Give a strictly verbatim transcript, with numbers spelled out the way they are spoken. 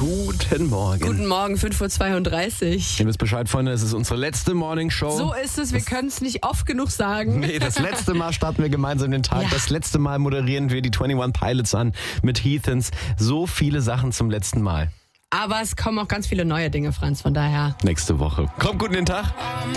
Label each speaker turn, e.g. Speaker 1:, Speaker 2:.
Speaker 1: Guten Morgen.
Speaker 2: Guten Morgen, fünf Uhr zweiunddreißig.
Speaker 1: Ihr wisst Bescheid, Freunde, es ist unsere letzte Morning Show.
Speaker 2: So ist es, wir können es nicht oft genug sagen.
Speaker 1: Nee, das letzte Mal starten wir gemeinsam den Tag.
Speaker 2: Ja.
Speaker 1: Das letzte Mal moderieren wir die einundzwanzig Pilots an mit Heathens. So viele Sachen zum letzten Mal.
Speaker 2: Aber es kommen auch ganz viele neue Dinge, Franz, von daher.
Speaker 1: Nächste Woche. Kommt gut in den Tag.